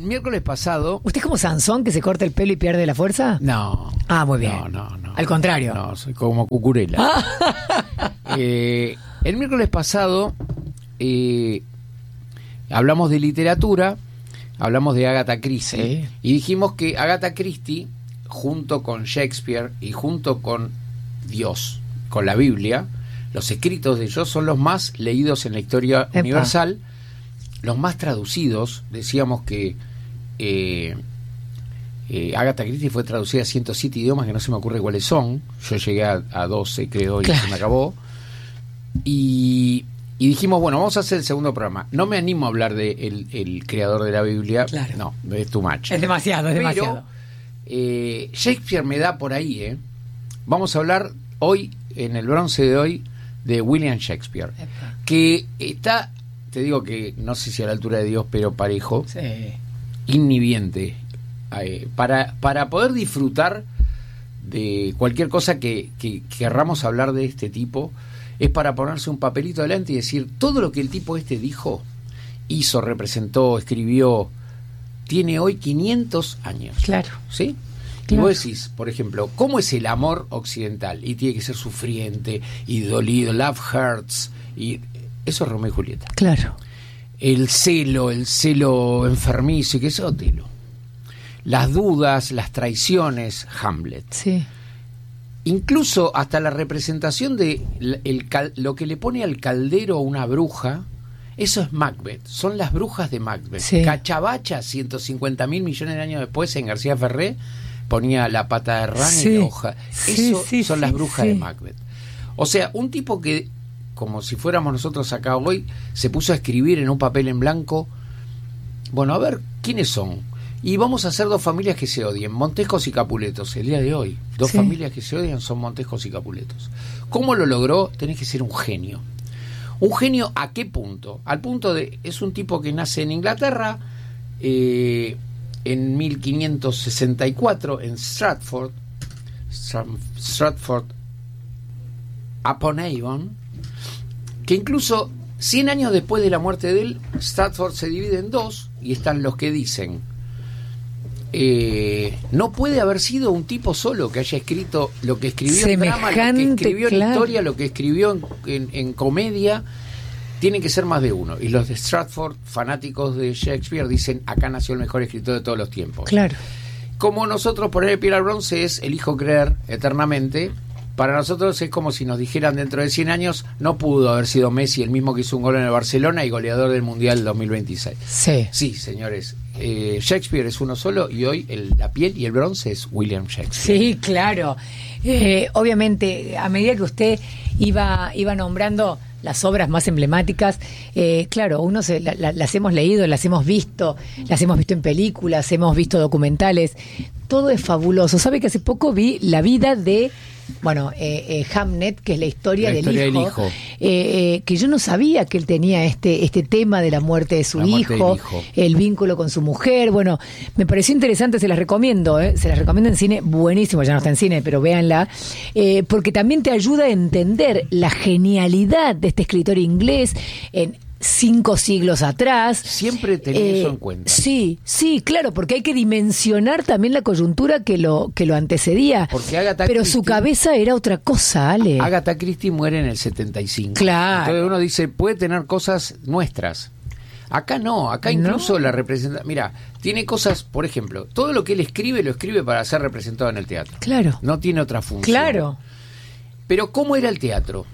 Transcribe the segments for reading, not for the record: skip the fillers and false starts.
miércoles pasado... ¿Usted es como Sansón que se corta el pelo y pierde la fuerza? No. Ah, muy bien. No. Al contrario. No, soy como Cucurella. El miércoles pasado hablamos de literatura, hablamos de Agatha Christie, Sí. y dijimos que Agatha Christie, junto con Shakespeare y junto con Dios, con la Biblia, los escritos de ellos son los más leídos en la historia universal, los más traducidos. Decíamos que Agatha Christie fue traducida a 107 idiomas, que no se me ocurre cuáles son. Yo llegué a 12, creo, y se me acabó. Y dijimos, bueno, vamos a hacer el segundo programa. No me animo a hablar de el creador de la Biblia. Claro. No, es too much. Es demasiado, es demasiado. Shakespeare me da por ahí, Vamos a hablar hoy, en el bronce de hoy, de William Shakespeare. Epa. Que está, te digo que no sé si a la altura de Dios, pero parejo, Sí. inhibiente, para poder disfrutar de cualquier cosa que querramos hablar de este tipo. Es para ponerse un papelito adelante y decir, todo lo que el tipo este dijo, hizo, representó, escribió, tiene hoy 500 años. Claro. ¿Sí? Claro. Y vos decís, por ejemplo, ¿cómo es el amor occidental? Y tiene que ser sufriente y dolido, love hurts, y eso es Romeo y Julieta. Claro. El celo enfermizo, y que es Otelo. Las dudas, las traiciones, Hamlet. Sí. Incluso hasta la representación de lo que le pone al caldero a una bruja, eso es Macbeth, son las brujas de Macbeth. Sí. Cachabacha, 150.000 millones de años después, en García Ferré, ponía la pata de rana Sí. y la hoja. Eso Sí, son sí, las brujas sí. de Macbeth. O sea, un tipo que, como si fuéramos nosotros acá hoy, se puso a escribir en un papel en blanco, bueno, a ver, ¿quiénes son? Y vamos a hacer dos familias que se odien, Montescos y Capuletos, el día de hoy. Dos Sí. familias que se odian son Montescos y Capuletos. ¿Cómo lo logró? Tenés que ser un genio. ¿Un genio a qué punto? Al punto de, es un tipo que nace en Inglaterra, en 1564, en Stratford upon Avon, que incluso 100 años después de la muerte de él, Stratford se divide en dos, y están los que dicen, no puede haber sido un tipo solo que haya escrito lo que escribió en drama, lo que Semejante, escribió en claro. historia, lo que escribió en comedia. Tiene que ser más de uno. Y los de Stratford, fanáticos de Shakespeare, dicen, acá nació el mejor escritor de todos los tiempos. Claro. Como nosotros, poner el pie al bronce es elijo creer eternamente. Para nosotros es como si nos dijeran dentro de 100 años, no pudo haber sido Messi el mismo que hizo un gol en el Barcelona y goleador del Mundial 2026. Sí. Sí, señores, Shakespeare es uno solo, y hoy la piel y el bronce es William Shakespeare. Sí, claro. Obviamente, a medida que usted iba nombrando las obras más emblemáticas, claro, uno las hemos leído, las hemos visto en películas, hemos visto documentales, todo es fabuloso. ¿Sabe que hace poco vi la vida de Hamlet, que es la historia del hijo, que yo no sabía que él tenía este tema de la muerte de su hijo, el vínculo con su mujer? Bueno, me pareció interesante, se las recomiendo en cine, buenísimo, ya no está en cine, pero véanla, porque también te ayuda a entender la genialidad de este escritor inglés en 5 siglos atrás. Siempre tenés eso en cuenta. Sí, claro, porque hay que dimensionar también la coyuntura que lo antecedía. Porque Agatha pero Christie, su cabeza era otra cosa, Ale. Agatha Christie muere en el 75. Claro. Entonces uno dice, puede tener cosas nuestras. Acá no, acá incluso la representa. Mira, tiene cosas, por ejemplo, todo lo que él escribe, lo escribe para ser representado en el teatro. Claro. No tiene otra función. Claro. Pero ¿cómo era el teatro?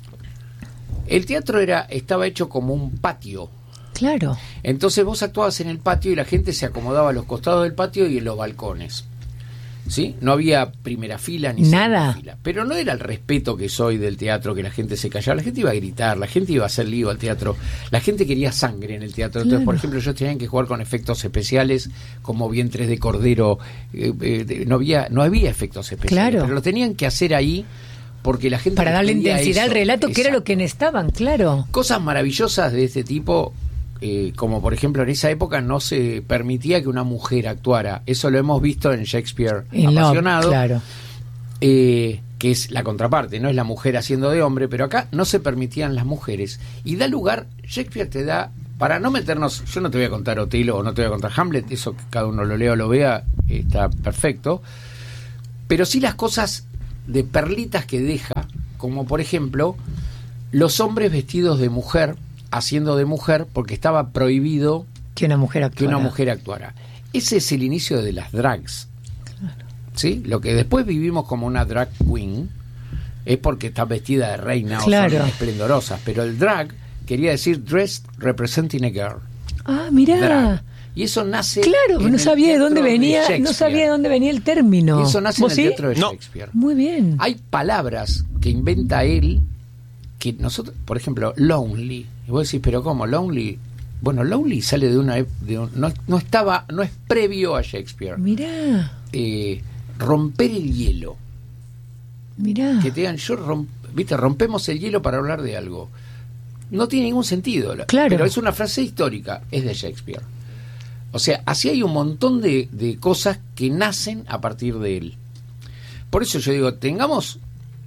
El teatro estaba hecho como un patio. Claro. Entonces vos actuabas en el patio y la gente se acomodaba a los costados del patio y en los balcones. ¿Sí? No había primera fila ni nada. segunda fila. Pero no era el respeto que soy del teatro, que la gente se callaba. La gente iba a gritar, la gente iba a hacer lío al teatro. La gente quería sangre en el teatro. Entonces, por ejemplo, ellos tenían que jugar con efectos especiales, como vientres de cordero. No había efectos especiales. Claro. Pero lo tenían que hacer ahí, porque la gente para darle intensidad al relato, que era lo Exacto. que necesitaban, claro. Cosas maravillosas de este tipo, como por ejemplo en esa época no se permitía que una mujer actuara. Eso lo hemos visto en Shakespeare Apasionado, claro. Que es la contraparte, no es la mujer haciendo de hombre, pero acá no se permitían las mujeres. Y da lugar, Shakespeare te da para no meternos, yo no te voy a contar Otelo o no te voy a contar Hamlet, eso que cada uno lo lea o lo vea, está perfecto, pero sí las cosas de perlitas que deja, como por ejemplo, los hombres vestidos de mujer, haciendo de mujer, porque estaba prohibido que una mujer actuara. Ese es el inicio de las drags. Claro. ¿Sí? Lo que después vivimos como una drag queen es porque está vestida de reina, claro, o son esplendorosas, pero el drag quería decir dressed representing a girl. Ah, mirá. Drag. Y eso nace. Claro, no sabía de dónde venía, no sabía de dónde venía el término. Y eso nace en el teatro de Shakespeare. Muy bien. Hay palabras que inventa él que nosotros, por ejemplo, lonely. Y vos decís, pero ¿cómo? Lonely. Bueno, lonely sale de no es previo a Shakespeare. Mirá. Romper el hielo. Mirá. Que te digan, rompemos el hielo para hablar de algo. No tiene ningún sentido. Claro. Pero es una frase histórica, es de Shakespeare. O sea, así hay un montón de cosas que nacen a partir de él. Por eso yo digo, tenemos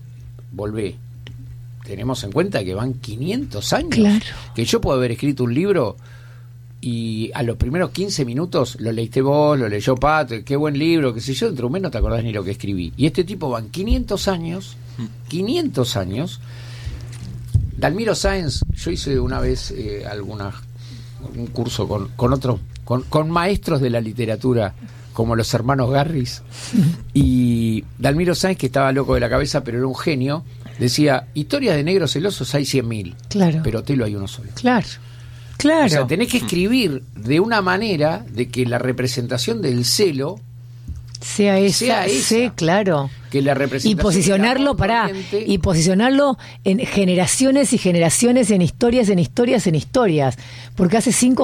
en cuenta que van 500 años. Claro. Que yo puedo haber escrito un libro y a los primeros 15 minutos lo leíste vos, lo leyó Pato, qué buen libro, qué sé yo, dentro de un mes no te acordás ni lo que escribí. Y este tipo van 500 años. Dalmiro Sáenz, yo hice una vez un curso con maestros de la literatura como los hermanos Garris, y Dalmiro Sáenz, que estaba loco de la cabeza pero era un genio, decía, historias de negros celosos hay 100.000, claro, pero Otelo hay uno solo. Claro. O sea, tenés que escribir de una manera de que la representación del celo sea esa. Sí, claro. Que la representación y posicionarlo en generaciones y generaciones, en historias, porque hace 5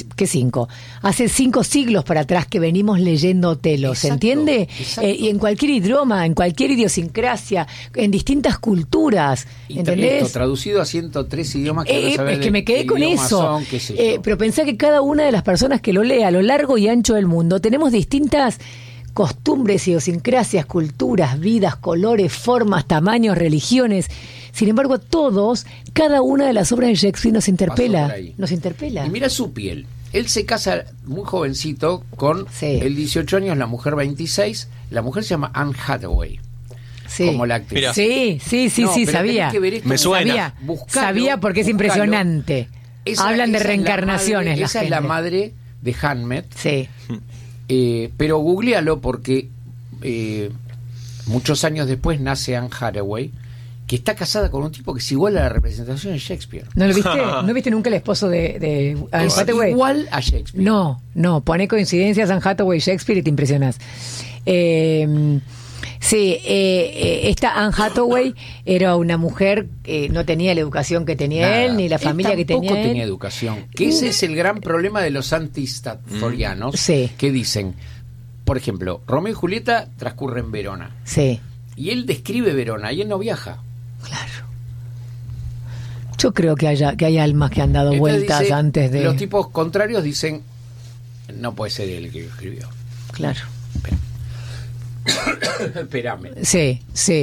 siglos para atrás que venimos leyendo Otelo. ¿Se entiende? Y en cualquier idioma, en cualquier idiosincrasia, en distintas culturas, ¿entendés? Traducido a 103 idiomas es que me quedé con eso. Pero pensá que cada una de las personas que lo lea a lo largo y ancho del mundo tenemos distintas costumbres, idiosincrasias, culturas, vidas, colores, formas, tamaños, religiones. Sin embargo, cada una de las obras de Shakespeare nos interpela. Y mira su piel. Él se casa muy jovencito con el 18 años, la mujer 26. La mujer se llama Anne Hathaway. Sí. Como la actriz. Sí, sabía. Me suena. Sabía porque es impresionante. Hablan de reencarnaciones. Esa es la madre de Hamlet. Sí. Pero googlealo porque muchos años después nace Anne Hathaway, que está casada con un tipo que es igual a la representación de Shakespeare. ¿No lo viste? ¿No viste nunca el esposo de Anne Hathaway? Igual a Shakespeare. No, pone coincidencias Anne Hathaway y Shakespeare y te impresionas. Esta Anne Hathaway era una mujer que no tenía la educación que tenía él, ni la familia que tenía él. Tampoco tenía educación. Que ese es el gran problema de los anti-Stratfordianos, que dicen, por ejemplo, Romeo y Julieta transcurre en Verona. Sí. Y él describe Verona y él no viaja. Claro. Yo creo que hay almas que han dado vueltas antes de... Los tipos contrarios dicen, no puede ser él el que lo escribió. Claro. Espérame. Sí.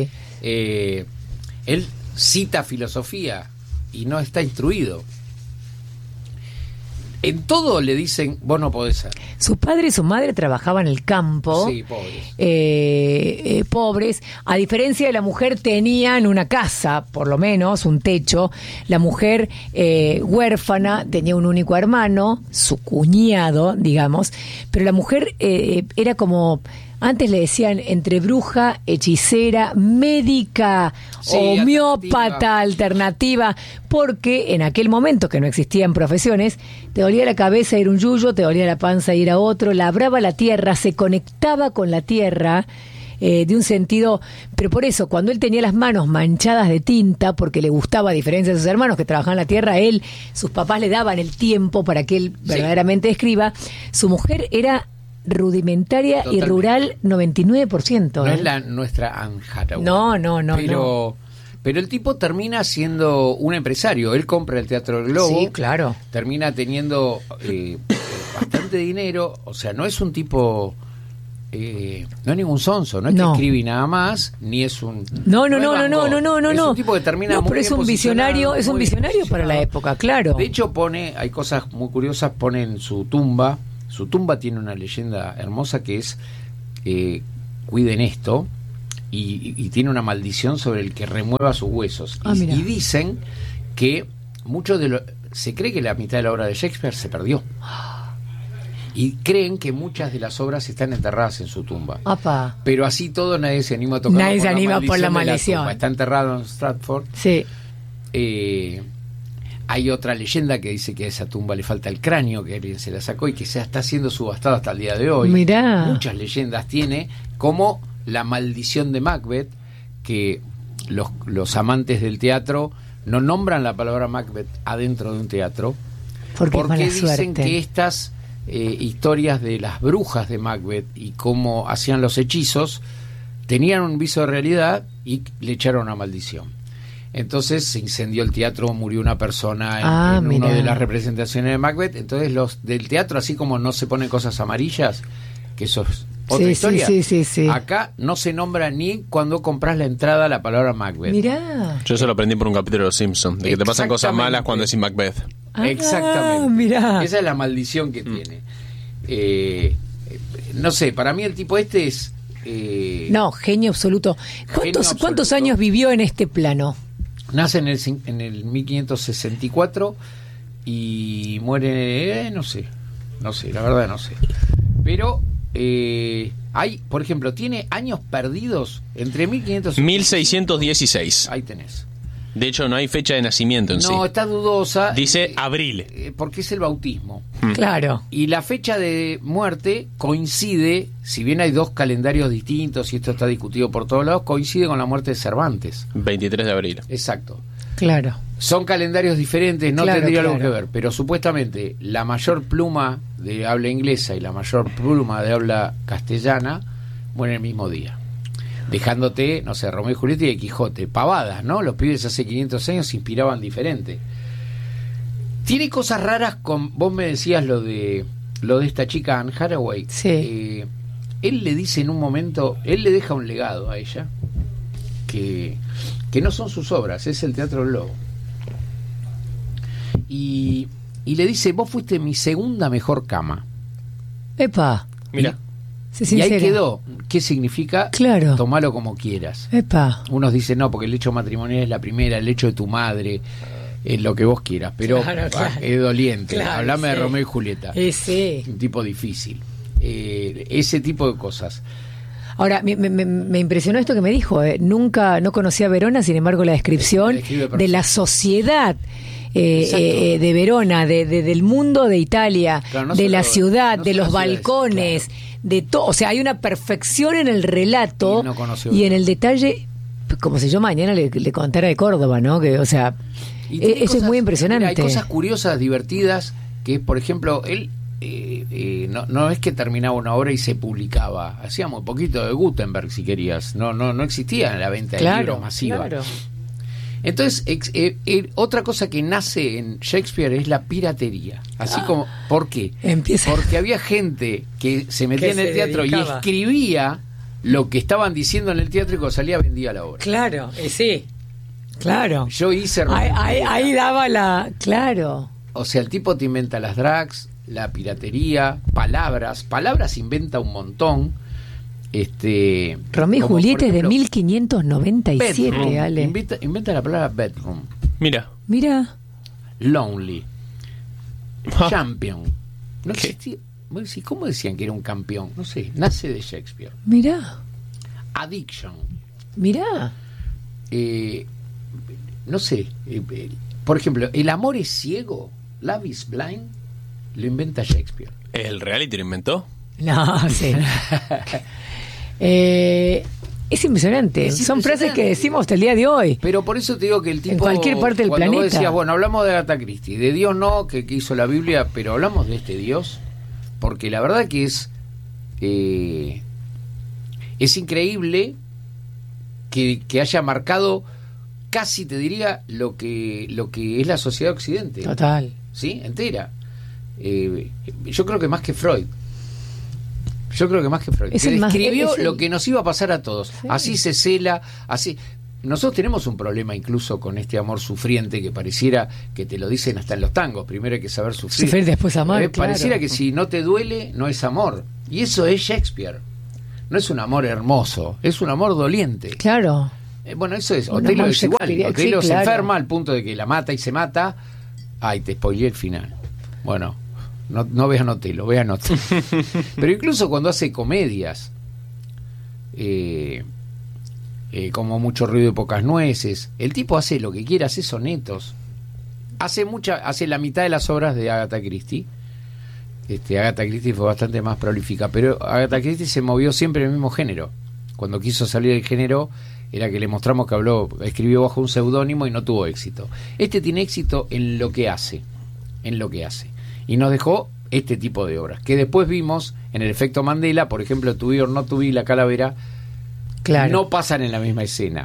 Él cita filosofía y no está instruido. En todo le dicen, vos no podés ser. Su padre y su madre trabajaban en el campo. Sí, pobres. Pobres. A diferencia de la mujer, tenían una casa, por lo menos, un techo. La mujer huérfana, tenía un único hermano, su cuñado, digamos. Pero la mujer era como... Antes le decían entre bruja, hechicera, médica, homeópata, alternativa, porque en aquel momento que no existían profesiones, te dolía la cabeza ir a un yuyo, te dolía la panza ir a otro, labraba la tierra, se conectaba con la tierra de un sentido, pero por eso, cuando él tenía las manos manchadas de tinta, porque le gustaba, a diferencia de sus hermanos que trabajaban la tierra, sus papás le daban el tiempo para que él verdaderamente escriba, su mujer era rudimentaria. Totalmente. Y rural 99%. No es nuestra Anne Hathaway. No. Pero el tipo termina siendo un empresario. Él compra el Teatro del Globo. Sí, claro. Termina teniendo bastante dinero. O sea, no es un tipo no es ningún sonso, no es que escribe nada más, ni es un... No. Es un tipo que termina muy pero es bien un visionario, posicionado, muy bien para la época, claro. De hecho hay cosas muy curiosas, pone en su tumba tiene una leyenda hermosa que es, cuiden esto, y tiene una maldición sobre el que remueva sus huesos. Y dicen que se cree que la mitad de la obra de Shakespeare se perdió. Y creen que muchas de las obras están enterradas en su tumba. Apa. Pero así todo nadie se anima a tocarlo. Nadie se anima por la maldición. Está enterrado en Stratford. Sí. Hay otra leyenda que dice que a esa tumba le falta el cráneo, que alguien se la sacó y que se está siendo subastado hasta el día de hoy. Mirá. Muchas leyendas tiene, como la maldición de Macbeth, que los amantes del teatro no nombran la palabra Macbeth adentro de un teatro, porque dicen que estas historias de las brujas de Macbeth y cómo hacían los hechizos tenían un viso de realidad y le echaron una maldición. Entonces se incendió el teatro, murió una persona en una de las representaciones de Macbeth. Entonces los del teatro, así como no se ponen cosas amarillas, que eso es otra historia, sí. Acá no se nombra ni cuando compras la entrada la palabra Macbeth. Mirá. Yo eso lo aprendí por un capítulo de Los Simpsons, de que te pasan cosas malas cuando decís Macbeth. Exactamente. Mirá. Esa es la maldición que tiene. No sé, para mí el tipo este es... genio absoluto. ¿Cuántos años vivió en este plano? Nace en el 1564 y muere, no sé, la verdad no sé. Pero hay, por ejemplo, tiene años perdidos entre 1500 y 1616. Ahí tenés. De hecho, no hay fecha de nacimiento en sí. No, está dudosa. Dice abril. Porque es el bautismo. Claro. Y la fecha de muerte coincide, si bien hay dos calendarios distintos y esto está discutido por todos lados, coincide con la muerte de Cervantes. 23 de abril. Exacto. Claro. Son calendarios diferentes, no tendría algo que ver, pero supuestamente la mayor pluma de habla inglesa y la mayor pluma de habla castellana mueren el mismo día. Dejándote, no sé, Romeo y Julieta y de Quijote, pavadas, ¿no? Los pibes hace 500 años se inspiraban diferente. Tiene cosas raras vos me decías lo de esta chica Anne Hathaway. Sí. Él le dice en un momento, él le deja un legado a ella que no son sus obras, es el Teatro del Lobo. Y le dice, vos fuiste mi segunda mejor cama. Epa. Mira. Y ahí quedó. ¿Qué significa? Claro. Tomalo como quieras. Epa. Unos dicen, no, porque el hecho matrimonial es la primera, el hecho de tu madre, es lo que vos quieras, pero claro. Es doliente. Claro, Hablame de Romeo y Julieta. Sí. Un tipo difícil. Ese tipo de cosas. Ahora, me impresionó esto que me dijo. No conocía Verona, sin embargo, la descripción de la sociedad de Verona, del mundo de Italia, claro, de la ciudad, de los balcones, claro, de todo. O sea, hay una perfección en el relato y en el detalle, como si yo mañana le contara de Córdoba, ¿no? Que, o sea, eso es muy impresionante. Mira, hay cosas curiosas, divertidas, que, por ejemplo, él no es que terminaba una obra y se publicaba, hacía muy poquito de Gutenberg, si querías, no existía la venta de libros masiva. Claro. Entonces, otra cosa que nace en Shakespeare es la piratería. Así como, ¿por qué? Porque había gente que se metía en el teatro y escribía lo que estaban diciendo en el teatro y cuando salía vendía la obra. Claro, sí. Claro. Yo hice... Ahí daba la... Claro. O sea, el tipo te inventa las drags, la piratería, palabras inventa un montón. Romeo y Julieta es de 1597, bedroom, Ale. Inventa la palabra bedroom. Mira. Lonely. Champion. No existía. ¿Cómo decían que era un campeón? No sé, nace de Shakespeare. Mirá. Addiction. Mirá. No sé. Por ejemplo, el amor es ciego. Love is blind. Lo inventa Shakespeare. ¿El reality lo inventó? No, sí. Es impresionante. Son frases que decimos hasta el día de hoy. Pero por eso te digo que el tipo... En cualquier parte del planeta. Vos decías, bueno, hablamos de Agatha Christie. De Dios no, que hizo la Biblia, pero hablamos de este Dios. Porque la verdad que es increíble que haya marcado casi, te diría, lo que es la sociedad occidente. Total. ¿Sí? Entera. Yo creo que más que Freud. Yo creo que más que Freud. Es Que el más- describió es el- lo que nos iba a pasar a todos. Sí. Así se cela, así. Nosotros tenemos un problema incluso con este amor sufriente que pareciera que te lo dicen hasta en los tangos. Primero hay que saber sufrir. Sufrir, después amar, claro. Pareciera que si no te duele, no es amor. Y eso es Shakespeare. No es un amor hermoso, es un amor doliente. Claro. Bueno, eso es. Un Otelo amor es igual. shakespeariano, Otelo sí, se claro. enferma al punto de que la mata y se mata. Ay, te spoileé el final. Bueno, no vean Otelo, vean Otelo. Pero incluso cuando hace comedias, como Mucho ruido y pocas nueces, el tipo hace lo que quiera, hace sonetos. Hace la mitad de las obras de Agatha Christie. Agatha Christie fue bastante más prolífica, pero Agatha Christie se movió siempre en el mismo género. Cuando quiso salir del género, era que le mostramos que escribió bajo un seudónimo y no tuvo éxito. Tiene éxito en lo que hace, y nos dejó este tipo de obras, que después vimos en el efecto Mandela, por ejemplo, Tu vi o no tu vi, La calavera, Claro. no pasan en la misma escena,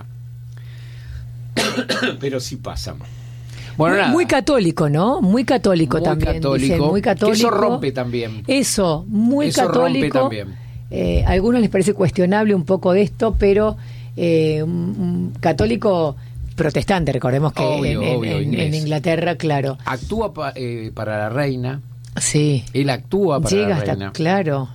pero sí pasan. Bueno, nada. Muy católico, ¿no? Muy católico Muy también. católico, Dicen, muy católico. que eso rompe también. Eso, muy Eso católico. rompe también. A algunos les parece cuestionable un poco de esto, pero un católico protestante, recordemos que Obvio, en inglés. Inglaterra, claro. Actúa para la reina. Sí. Él actúa para Llega la hasta, reina. claro.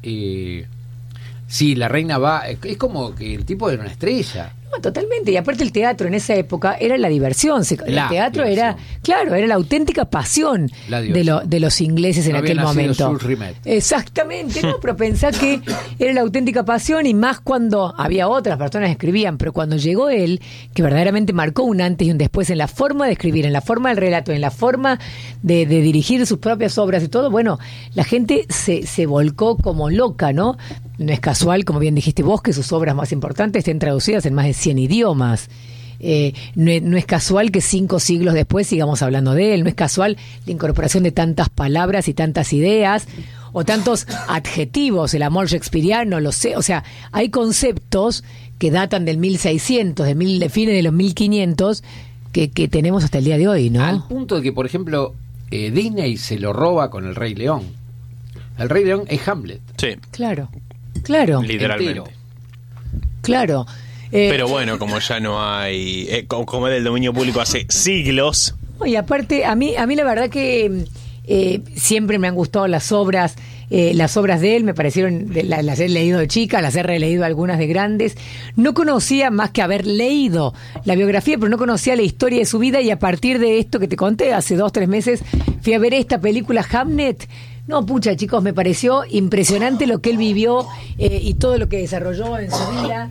Sí, la reina va. Es como que el tipo era una estrella. No, totalmente. Y aparte el teatro en esa época era la diversión. El La teatro diversión. era, claro, era la auténtica pasión La diversión. de los ingleses en No había aquel nacido momento. Jules Rimet. Exactamente, no, pero pensá que era la auténtica pasión, y más cuando había otras personas que escribían, pero cuando llegó él, que verdaderamente marcó un antes y un después en la forma de escribir, en la forma del relato, en la forma de dirigir sus propias obras y todo, bueno, la gente se volcó como loca, ¿no? No es casual, como bien dijiste vos, que sus obras más importantes estén traducidas en más de 100 idiomas. No es casual que 5 siglos después sigamos hablando de él. No es casual la incorporación de tantas palabras y tantas ideas o tantos adjetivos, el amor shakespeariano, o sea, hay conceptos que datan del 1600, de fines de los 1500, que tenemos hasta el día de hoy, ¿no? Al punto de que, por ejemplo, Disney se lo roba con El Rey León. El Rey León es Hamlet. Sí, Claro. literalmente. Entero. Claro. Pero bueno, como ya no hay, como es del dominio público hace siglos. Y aparte, a mí la verdad que siempre me han gustado las obras de él, me parecieron, las he leído de chica, las he releído algunas de grandes. No conocía más que haber leído la biografía, pero no conocía la historia de su vida, y a partir de esto que te conté hace 2-3 meses, fui a ver esta película Hamnet. No, pucha, chicos, me pareció impresionante lo que él vivió y todo lo que desarrolló en su vida.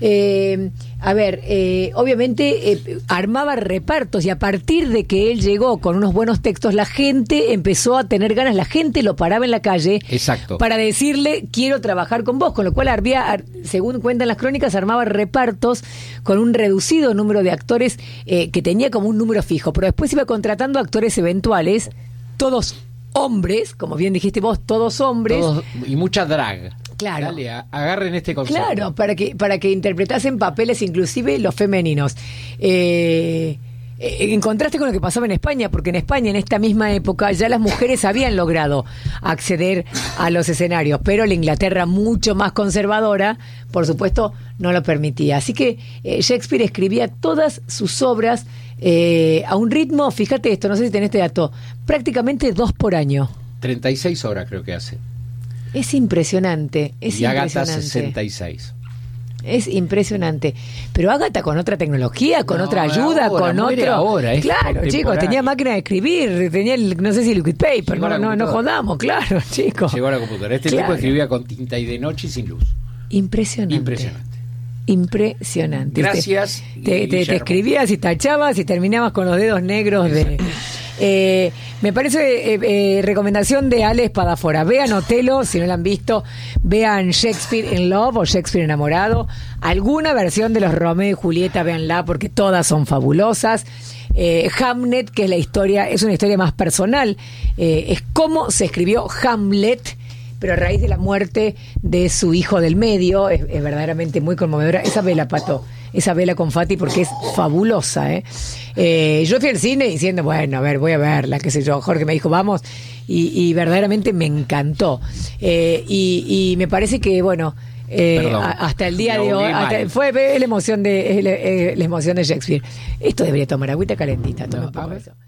Obviamente armaba repartos, y a partir de que él llegó con unos buenos textos, la gente empezó a tener ganas, la gente lo paraba en la calle. Exacto. Para decirle, quiero trabajar con vos, con lo cual según cuentan las crónicas, armaba repartos con un reducido número de actores que tenía como un número fijo, pero después iba contratando actores eventuales, todos hombres, como bien dijiste vos, todos hombres. Y mucha drag. Claro. Dale, agarren este concepto. Claro, para que interpretasen papeles inclusive los femeninos. En contraste con lo que pasaba en España, porque en España en esta misma época ya las mujeres habían logrado acceder a los escenarios, pero la Inglaterra mucho más conservadora, por supuesto, no lo permitía. Así que Shakespeare escribía todas sus obras a un ritmo, fíjate esto, no sé si tenés este dato, prácticamente 2 por año. 36 horas creo que hace. Es impresionante, es y Agatha impresionante. 66. Es impresionante. Pero Agatha con otra tecnología, con No, otra ayuda, ahora, con muere otro. ahora, es claro, contemporáneo. chicos, tenía máquina de escribir, tenía no sé si liquid paper, Llegó la no computadora. jodamos, claro, chicos. Llegó a la computadora. Este Claro. tipo escribía con tinta y de noche y sin luz. Impresionante. Impresionante. Gracias, Te Guillermo. escribías y tachabas y terminabas con los dedos negros de... me parece recomendación de Ale Espadafora. Vean Otelo, si no la han visto. Vean Shakespeare in Love o Shakespeare enamorado. Alguna versión de los Romeo y Julieta, véanla, porque todas son fabulosas. Hamnet, que es una historia más personal. Es cómo se escribió Hamlet, pero a raíz de la muerte de su hijo del medio. Es verdaderamente muy conmovedora. Esa vela, Pato. esa Vela con Fati porque es fabulosa, yo fui al cine diciendo, bueno, a ver, voy a verla, qué sé yo. Jorge me dijo, vamos, y verdaderamente me encantó. Y me parece que, bueno, hasta el día de hoy fue la emoción de Shakespeare. Esto debería tomar agüita calentita, tome un poco eso.